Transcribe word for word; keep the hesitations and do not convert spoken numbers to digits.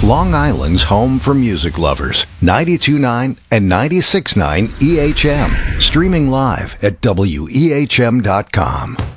Long Island's home for music lovers. ninety-two point nine and ninety-six point nine E H M. Streaming live at W E H M dot com.